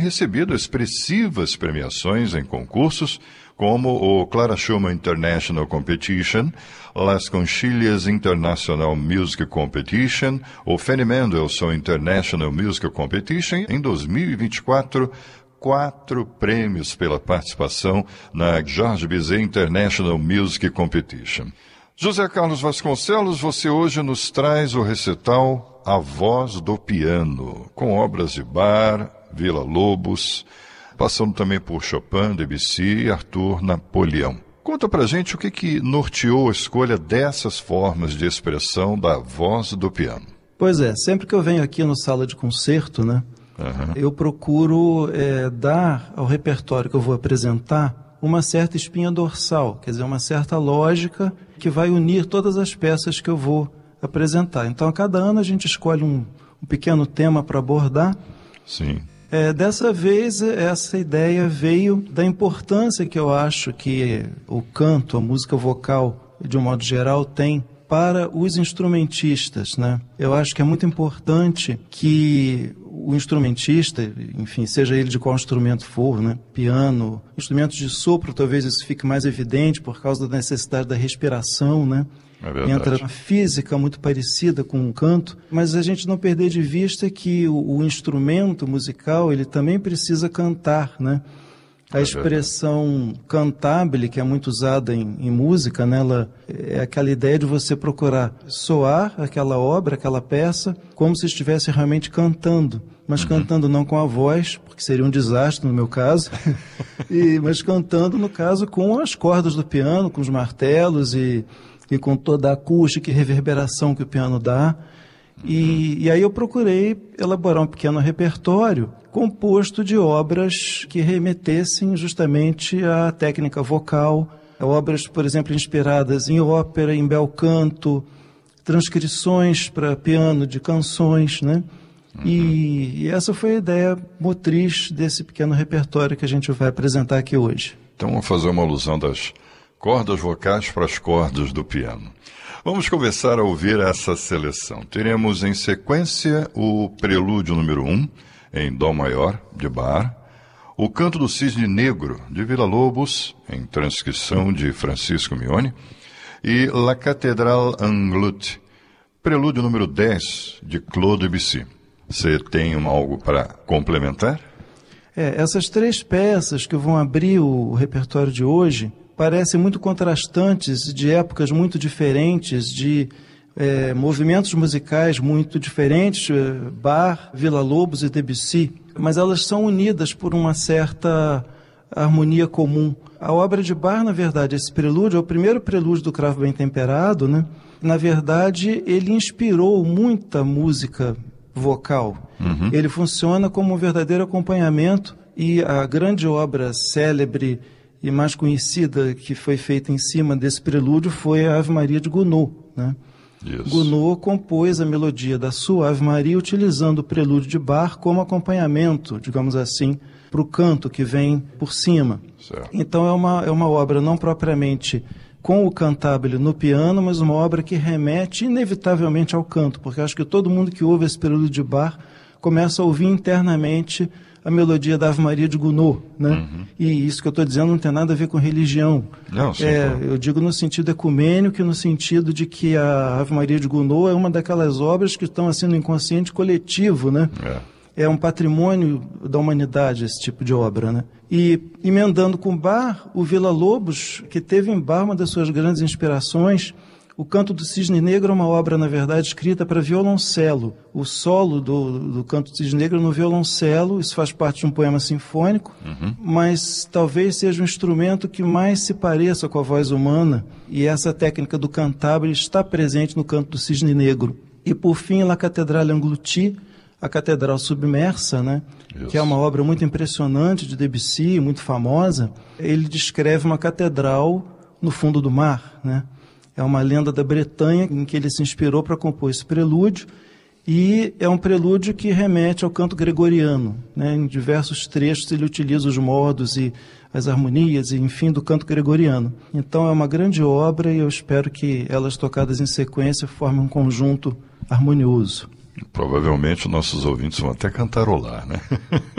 recebido expressivas premiações em concursos, como o Clara Schumann International Competition, Las Conchilhas International Music Competition, o Fanny Mendelssohn International Music Competition. Em 2024, 4 prêmios pela participação na Georges Bizet International Music Competition. José Carlos Vasconcelos, você hoje nos traz o recital A Voz do Piano, com obras de Bach, Villa-Lobos, passando também por Chopin, Debussy e Arthur Napoleão. Conta pra gente o que norteou a escolha dessas formas de expressão da voz do piano. Pois é, sempre que eu venho aqui no Sala de Concerto, né, eu procuro dar ao repertório que eu vou apresentar uma certa espinha dorsal, quer dizer, uma certa lógica que vai unir todas as peças que eu vou apresentar. Então, a cada ano a gente escolhe um pequeno tema para abordar. Sim. Dessa vez, essa ideia veio da importância que eu acho que o canto, a música vocal, de um modo geral, tem para os instrumentistas, né? Eu acho que é muito importante que o instrumentista, enfim, seja ele de qual instrumento for, né? Piano, instrumentos de sopro, talvez isso fique mais evidente por causa da necessidade da respiração, né? É verdade. Entra uma física muito parecida com o canto, mas a gente não perder de vista que o instrumento musical, ele também precisa cantar, né? A expressão cantabile, que é muito usada em música, né, ela é aquela ideia de você procurar soar aquela obra, aquela peça, como se estivesse realmente cantando. Mas cantando não com a voz, porque seria um desastre no meu caso, mas cantando, no caso, com as cordas do piano, com os martelos e com toda a acústica e reverberação que o piano dá. E aí eu procurei elaborar um pequeno repertório composto de obras que remetessem justamente à técnica vocal, obras, por exemplo, inspiradas em ópera, em bel canto, transcrições para piano de canções, né? E essa foi a ideia motriz desse pequeno repertório que a gente vai apresentar aqui hoje. Então vamos fazer uma alusão das cordas vocais para as cordas do piano. Vamos começar a ouvir essa seleção. Teremos em sequência o Prelúdio número 1, em Dó maior, de Bach, o Canto do Cisne Negro, de Villa-Lobos, em transcrição de Francisco Mione, e La Cathédrale Angloute, Prelúdio número 10, de Claude Debussy. Você tem algo para complementar? Essas 3 peças que vão abrir o repertório de hoje parecem muito contrastantes, de épocas muito diferentes, de movimentos musicais muito diferentes, Bach, Villa-Lobos e Debussy, mas elas são unidas por uma certa harmonia comum. A obra de Bach, na verdade, esse prelúdio é o primeiro prelúdio do Cravo Bem Temperado, né? Na verdade, ele inspirou muita música vocal. Ele funciona como um verdadeiro acompanhamento, e a grande obra célebre e mais conhecida que foi feita em cima desse prelúdio foi a Ave Maria de Gounod, né? Isso. Gounod compôs a melodia da sua Ave Maria utilizando o prelúdio de Bach como acompanhamento, digamos assim, para o canto que vem por cima. Certo. Então é uma obra não propriamente com o cantabile no piano, mas uma obra que remete inevitavelmente ao canto, porque acho que todo mundo que ouve esse prelúdio de Bach começa a ouvir internamente a melodia da Ave Maria de Gounod, né? E isso que eu estou dizendo não tem nada a ver com religião. Não, sim, eu digo no sentido ecumênico, no sentido de que a Ave Maria de Gounod é uma daquelas obras que estão assim no inconsciente coletivo, né? É um patrimônio da humanidade esse tipo de obra, né? E emendando com Bach, o Villa-Lobos, que teve em Bach uma das suas grandes inspirações. O Canto do Cisne Negro é uma obra, na verdade, escrita para violoncelo. O solo do Canto do Cisne Negro no violoncelo, isso faz parte de um poema sinfônico, mas talvez seja o instrumento que mais se pareça com a voz humana, e essa técnica do cantabile está presente no Canto do Cisne Negro. E, por fim, La Cathédrale Angloute, a Catedral Submersa, né? Que é uma obra muito impressionante de Debussy, muito famosa. Ele descreve uma catedral no fundo do mar, né? É uma lenda da Bretanha em que ele se inspirou para compor esse prelúdio, e é um prelúdio que remete ao canto gregoriano, né? Em diversos trechos ele utiliza os modos e as harmonias, e, enfim, do canto gregoriano. Então é uma grande obra e eu espero que elas tocadas em sequência formem um conjunto harmonioso. Provavelmente nossos ouvintes vão até cantarolar, né?